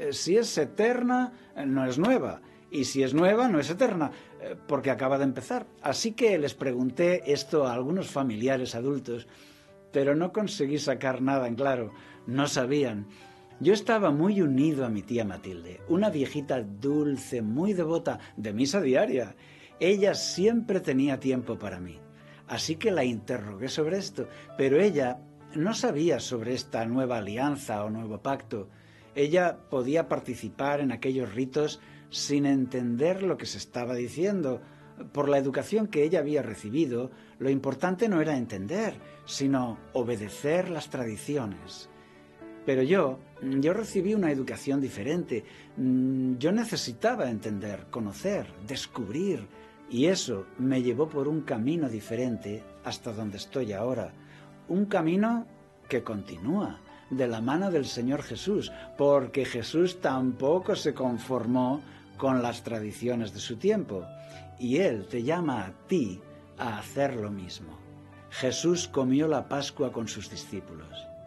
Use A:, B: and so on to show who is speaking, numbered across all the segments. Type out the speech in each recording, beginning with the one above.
A: Si es eterna, no es nueva. Y si es nueva, no es eterna, porque acaba de empezar. Así que les pregunté esto a algunos familiares adultos, pero no conseguí sacar nada en claro. No sabían. Yo estaba muy unido a mi tía Matilde, una viejita dulce, muy devota, de misa diaria. Ella siempre tenía tiempo para mí. Así que la interrogué sobre esto, pero ella no sabía sobre esta nueva alianza o nuevo pacto. Ella podía participar en aquellos ritos sin entender lo que se estaba diciendo. Por la educación que ella había recibido, lo importante no era entender, sino obedecer las tradiciones. Pero yo recibí una educación diferente. Yo necesitaba entender, conocer, descubrir, y eso me llevó por un camino diferente hasta donde estoy ahora. Un camino que continúa de la mano del Señor Jesús, porque Jesús tampoco se conformó con las tradiciones de su tiempo, y Él te llama a ti a hacer lo mismo. Jesús comió la Pascua con sus discípulos.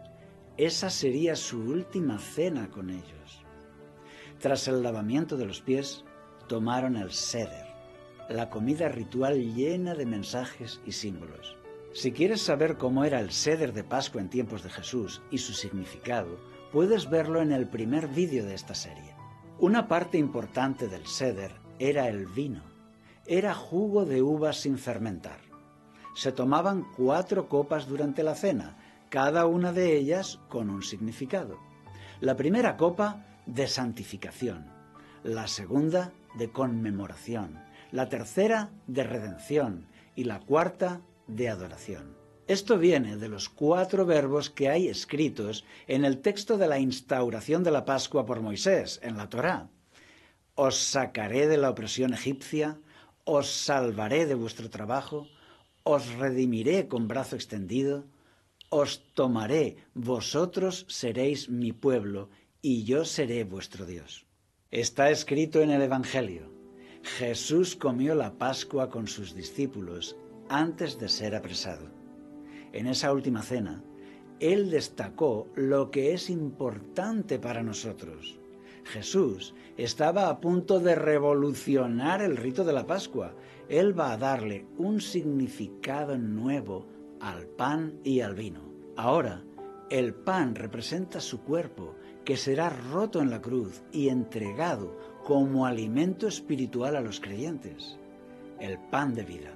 A: Esa sería su última cena con ellos. Tras el lavamiento de los pies, tomaron el Seder, la comida ritual llena de mensajes y símbolos. Si quieres saber cómo era el Seder de Pascua en tiempos de Jesús y su significado, puedes verlo en el primer vídeo de esta serie. Una parte importante del Seder era el vino. Era jugo de uvas sin fermentar. Se tomaban 4 copas durante la cena, cada una de ellas con un significado. La primera copa de santificación, la segunda de conmemoración, la tercera de redención y la cuarta de adoración. Esto viene de los 4 verbos que hay escritos en el texto de la instauración de la Pascua por Moisés, en la Torá. Os sacaré de la opresión egipcia, os salvaré de vuestro trabajo, os redimiré con brazo extendido, os tomaré, vosotros seréis mi pueblo, y yo seré vuestro Dios. Está escrito en el Evangelio. Jesús comió la Pascua con sus discípulos antes de ser apresado. En esa última cena, Él destacó lo que es importante para nosotros. Jesús estaba a punto de revolucionar el rito de la Pascua. Él va a darle un significado nuevo al pan y al vino. Ahora, el pan representa su cuerpo, que será roto en la cruz y entregado como alimento espiritual a los creyentes, el pan de vida.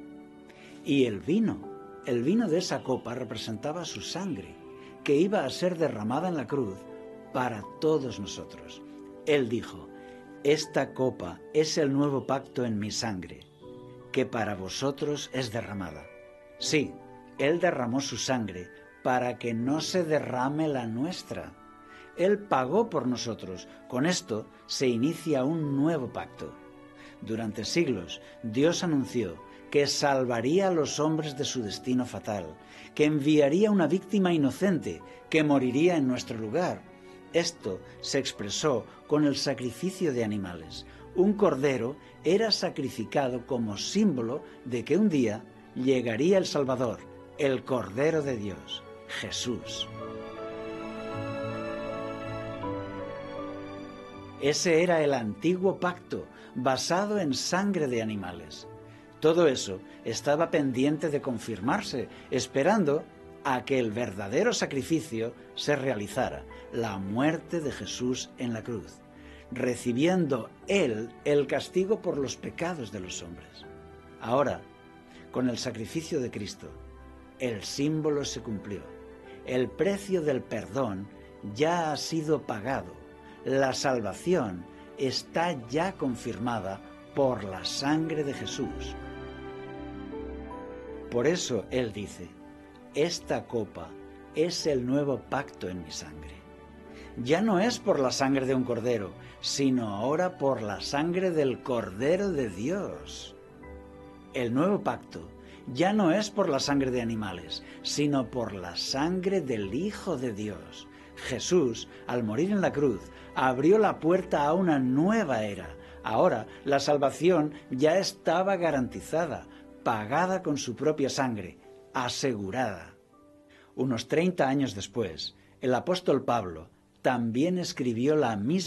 A: Y el vino de esa copa representaba su sangre, que iba a ser derramada en la cruz para todos nosotros. Él dijo: esta copa es el nuevo pacto en mi sangre, que para vosotros es derramada. Sí, Él derramó su sangre para que no se derrame la nuestra. Él pagó por nosotros. Con esto se inicia un nuevo pacto. Durante siglos, Dios anunció que salvaría a los hombres de su destino fatal, que enviaría una víctima inocente, que moriría en nuestro lugar. Esto se expresó con el sacrificio de animales. Un cordero era sacrificado como símbolo de que un día llegaría el Salvador, el Cordero de Dios, Jesús. Ese era el antiguo pacto, basado en sangre de animales. Todo eso estaba pendiente de confirmarse, esperando a que el verdadero sacrificio se realizara, la muerte de Jesús en la cruz, recibiendo Él el castigo por los pecados de los hombres. Ahora, con el sacrificio de Cristo, el símbolo se cumplió. El precio del perdón ya ha sido pagado. La salvación está ya confirmada por la sangre de Jesús. Por eso Él dice: esta copa es el nuevo pacto en mi sangre. Ya no es por la sangre de un cordero, sino ahora por la sangre del Cordero de Dios. El nuevo pacto ya no es por la sangre de animales, sino por la sangre del Hijo de Dios. Jesús, al morir en la cruz, abrió la puerta a una nueva era. Ahora la salvación ya estaba garantizada, pagada con su propia sangre, asegurada. Unos 30 años después, el apóstol Pablo también escribió la misma